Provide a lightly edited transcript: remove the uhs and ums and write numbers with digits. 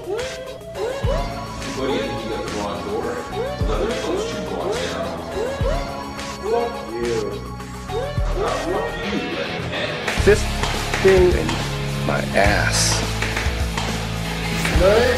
What do you think you got the wrong door? Leather post you walked down. Fuck you. Fuck you, man. This thing in my ass. Good.